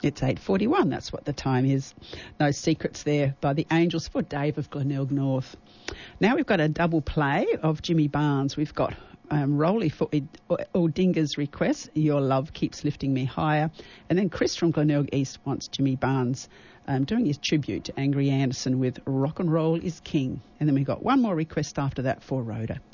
It's 8:41. That's what the time is. No Secrets there by the Angels for Dave of Glenelg North. Now we've got a double play of Jimmy Barnes. We've got Rolly for Aldinga's request, Your Love Keeps Lifting Me Higher. And then Chris from Glenelg East wants Jimmy Barnes doing his tribute to Angry Anderson with Rock and Roll is King. And then we've got one more request after that for Rhoda.